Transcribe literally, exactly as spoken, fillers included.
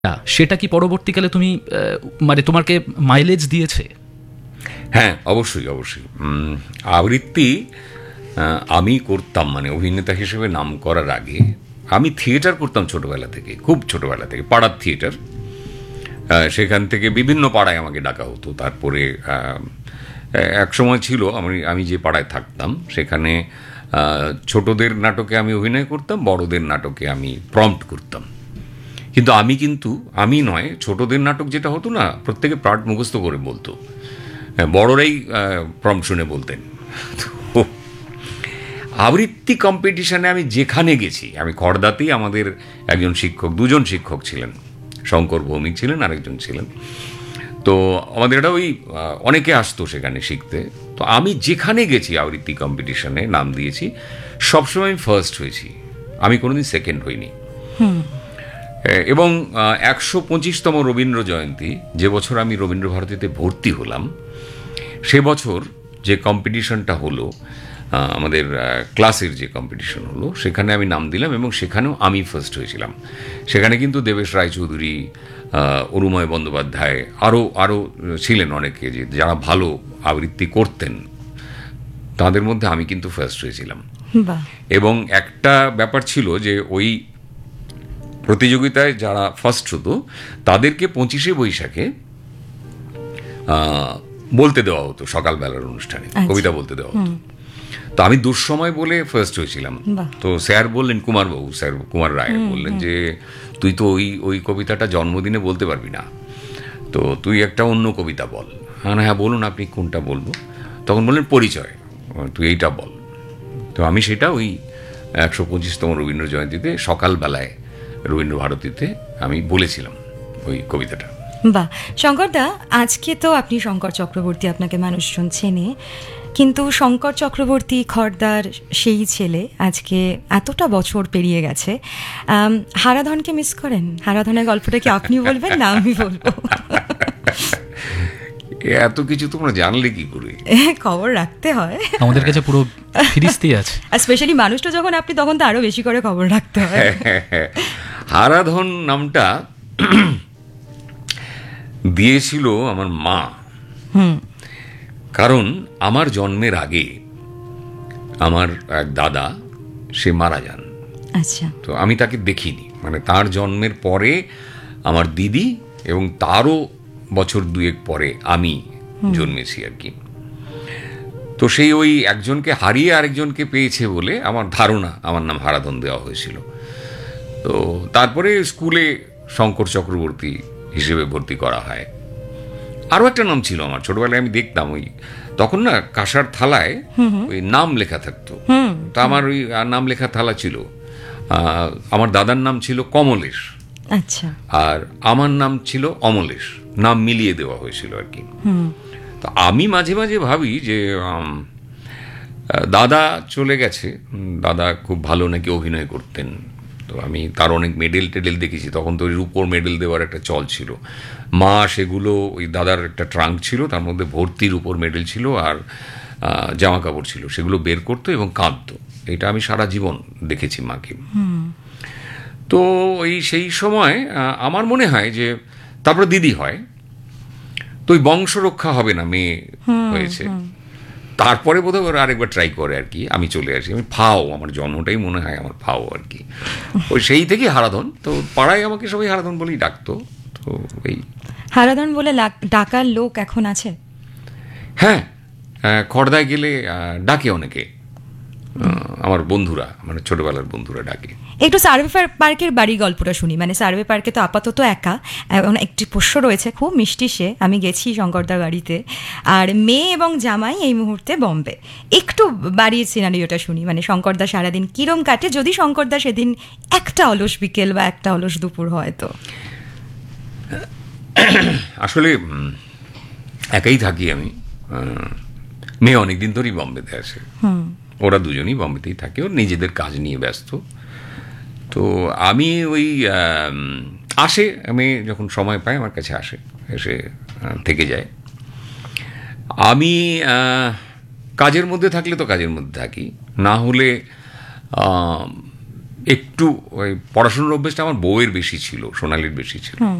সেটা কি পরবর্তীকালে তুমি মানে তোমাকে মাইলেজ দিয়েছে? হ্যাঁ, অবশ্যই অবশ্যই। আবৃত্তি আমি করতাম, মানে অভিনেতা হিসেবে নাম করার আগে আমি থিয়েটার করতাম ছোটবেলা থেকে, খুব ছোটবেলা থেকে, পাড়ার থিয়েটার। সেখান থেকে বিভিন্ন পাড়ায় আমাকে ডাকা হতো। তারপরে এক সময় ছিল আমি আমি যে পাড়ায় থাকতাম সেখানে ছোটদের নাটকে আমি অভিনয় করতাম, বড়দের নাটকে আমি প্রম্পট করতাম। কিন্তু আমি কিন্তু আমি নয়, ছোটদের নাটক যেটা হতো না, প্রত্যেকে পার্ট মুখস্থ করে বলতো, বড়রাই প্রম্পট শুনে বলতেন। তো আবৃত্তি কম্পিটিশানে আমি যেখানে গেছি, আমি খড়দাতেই আমাদের একজন শিক্ষক, দুজন শিক্ষক ছিলেন, শঙ্কর ভৌমিক ছিলেন, আরেকজন ছিলেন। তো আমাদের এটা ওই অনেকে আসতো সেখানে শিখতে। তো আমি যেখানে গেছি আবৃত্তি কম্পিটিশানে নাম দিয়েছি, সবসময় আমি ফার্স্ট হয়েছি, আমি কোনোদিন সেকেন্ড হইনি। এবং একশো পঁচিশতম রবীন্দ্র জয়ন্তী, যে বছর আমি রবীন্দ্র ভারতীতে ভর্তি হলাম, সে বছর যে কম্পিটিশনটা হলো, আমাদের ক্লাসের যে কম্পিটিশন হলো, সেখানে আমি নাম দিলাম এবং সেখানেও আমি ফার্স্ট হয়েছিলাম। সেখানে কিন্তু দেবেশ রায়চৌধুরী, অরুময় বন্দ্যোপাধ্যায়, আরও আরও ছিলেন অনেকে যে যারা ভালো আবৃত্তি করতেন, তাদের মধ্যে আমি কিন্তু ফার্স্ট হয়েছিলাম। এবং একটা ব্যাপার ছিল যে ওই প্রতিযোগিতায় যারা ফার্স্ট হতো তাদেরকে পঁচিশে বৈশাখে বলতে দেওয়া হতো, সকালবেলার অনুষ্ঠানে কবিতা বলতে দেওয়া হতো। তো আমি দুঃসময় বলে ফার্স্ট হয়েছিলাম। তো স্যার বললেন, কুমারবাবু, স্যার কুমার রায় বললেন যে তুই তো ওই ওই কবিতাটা জন্মদিনে বলতে পারবি না, তো তুই একটা অন্য কবিতা বল। হ্যাঁ হ্যাঁ বলুন আপনি কোনটা বলবো? তখন বললেন পরিচয়, তুই এইটা বল। তো আমি সেটা ওই একশো পঁচিশতম রবীন্দ্র জয়ন্তীতে সকালবেলায় রবীন্দ্র ভারতীতে আমি বলেছিলাম ওই কবিতাটা। বাহ, শঙ্করদা, আজকে তো আপনি শঙ্কর চক্রবর্তী, আপনাকে মানুষজন চেনে, কিন্তু শঙ্কর চক্রবর্তী খড়দার সেই ছেলে আজকে এতটা বছর পেরিয়ে গেছে, হারাধনকে মিস করেন? হারাধনের গল্পটা কি আপনি বলবেন না আমি বলবো? এত কিছু তোমরা জানলে কি করে? খবর রাখতে হয়, আমাদের কাছে পুরো ফিরিস্তি আছে। আর স্পেশালি মানুষটা যখন আপনি, তখন তো আরো বেশি করে খবর রাখতে হয়। হারাধন নামটা দিয়েছিল আমার মা। হুম। কারণ আমার জন্মের আগে আমার এক দাদা, সে মারা যান। আচ্ছা। তো আমি তাকে দেখিনি, মানে তার জন্মের পরে আমার দিদি এবং তারও বছর দুয়েক পরে আমি জন্মেছি আর কি। তো সেই ওই একজনকে হারিয়ে আরেকজনকে পেয়েছে বলে আমার ধারণা আমার নাম হারাধন দেওয়া হয়েছিল। তো তারপরে স্কুলে শঙ্কর চক্রবর্তী হিসেবে ভর্তি করা হয়। আরও একটা নাম ছিল আমার, ছোটবেলায় আমি দেখতাম ওই তখন না কাঁসার থালায় ওই নাম লেখা থাকতো, তা আমার ওই নাম লেখা থালা ছিল। আমার দাদার নাম ছিল কমলেশ, আচ্ছা, আর আমার নাম ছিল অমলেশ, নাম মিলিয়ে দেওয়া হয়েছিল আর কি। তো আমি মাঝে মাঝে ভাবি যে দাদা চলে গেছে, দাদা খুব ভালো নাকি অভিনয় করতেন, তো আমি তার অনেক মেডেল টেডেল দেখেছি, তখন তো ওই রূপোর মেডেল দেওয়ার একটা চল ছিল। মা সেগুলো, ওই দাদার একটা ট্রাঙ্ক ছিল, তার মধ্যে ভর্তি রূপোর মেডেল ছিল আর জামা কাপড় ছিল, সেগুলো বের করতো এবং কাঁদতো। এটা আমি সারা জীবন দেখেছি মাকে। তো ওই সেই সময় আমার মনে হয় যে তারপরে দিদি হয়, তো ওই বংশ রক্ষা হবে না, মেয়ে হয়েছে, তারপরে বোধহয় ওরা আরেকবার ট্রাই করে আর কি। আমি চলে আসি, আমি ফাও, আমার জন্মটাই মনে হয় আমার ফাও আর কি। ওই সেই থেকে হারাধন, তো পাড়ায় আমাকে সবাই হারাধন বলেই ডাকতো। তো এই হারাধন বলে ডাকার লোক এখন আছে? হ্যাঁ, খড়দায় গেলে ডাকে অনেকে, আমার বন্ধুরা, মানে ছোটবেলার বন্ধুরা ডাকে। একটু সার্ভে পার্কের বাড়ি গল্পটা শুনি। মানে সার্ভে পার্কে তো আপাতত একা, এবং একটি পোষ্য রয়েছে খুব মিষ্টি, সে, আমি গেছি শঙ্করদার বাড়িতে, আর মেয়ে এবং জামাই এই মুহূর্তে বম্বে। একটু বাড়ির সিনারিওটা শুনি, মানে শঙ্করদা সারাদিন কিরম কাটে, যদি শঙ্করদা সেদিন একটা অলস বিকেল বা একটা অলস দুপুর হয় তো। আসলে একাই থাকি আমি, মেয়ে অনেকদিন ধরেই বম্বেতে আসে, ওরা দুজনই বম্বেতেই থাকে, ওর নিজেদের কাজ নিয়ে ব্যস্ত। তো আমি ওই আসে, আমি যখন সময় পাই আমার কাছে আসে, এসে থেকে যায়। আমি কাজের মধ্যে থাকলে তো কাজের মধ্যে থাকি, না হলে একটু ওই পড়াশোনার অভ্যেসটা আমার বউয়ের বেশি ছিল, সোনালির বেশি ছিল।